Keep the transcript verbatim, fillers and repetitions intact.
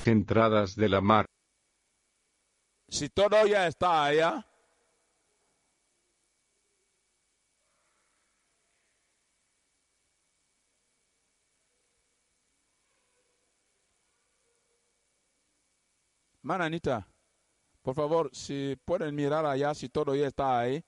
entradas de la mar. Si todo ya está allá, Mananita, por favor, si pueden mirar allá, si todo ya está ahí.